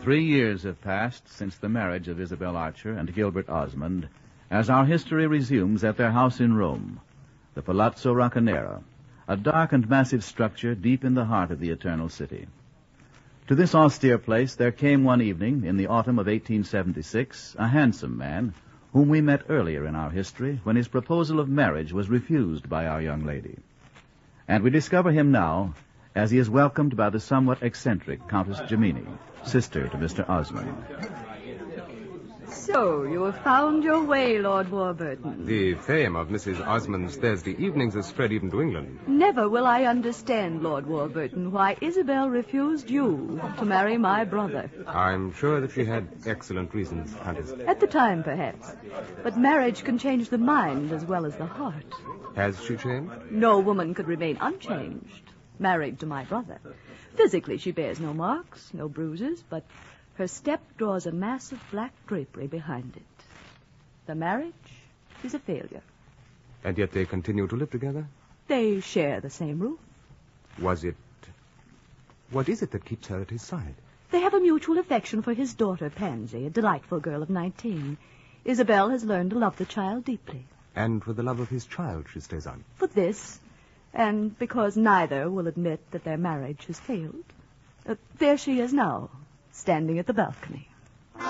3 years have passed since the marriage of Isabel Archer and Gilbert Osmond, as our history resumes at their house in Rome, the Palazzo Roccanera, a dark and massive structure deep in the heart of the Eternal City. To this austere place there came one evening in the autumn of 1876 a handsome man whom we met earlier in our history when his proposal of marriage was refused by our young lady. And we discover him now as he is welcomed by the somewhat eccentric Countess Gemini, sister to Mr. Osmond. So, you have found your way, Lord Warburton. The fame of Mrs. Osmond's Thursday evenings has spread even to England. Never will I understand, Lord Warburton, why Isabel refused you to marry my brother. I'm sure that she had excellent reasons, Countess. At the time, perhaps. But marriage can change the mind as well as the heart. Has she changed? No woman could remain unchanged, married to my brother. Physically, she bears no marks, no bruises, but her step draws a mass of black drapery behind it. The marriage is a failure. And yet they continue to live together? They share the same roof. What is it that keeps her at his side? They have a mutual affection for his daughter, Pansy, a delightful girl of 19. Isabel has learned to love the child deeply. And for the love of his child, she stays on. For this, and because neither will admit that their marriage has failed. There she is now, standing at the balcony.